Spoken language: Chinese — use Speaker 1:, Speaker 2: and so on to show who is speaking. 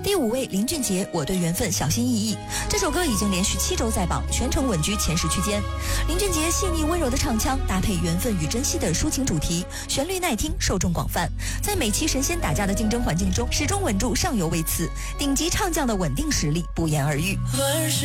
Speaker 1: 第5位林俊杰，我对缘分小心翼翼。这首歌已经连续7周在榜，全程稳居前10区间。林俊杰细腻温柔的唱腔，搭配缘分与珍惜的抒情主题，旋律耐听，受众广泛。在美骑神仙打架的竞争环境中，始终稳住上游位次，顶级唱将的稳定实力不言而喻。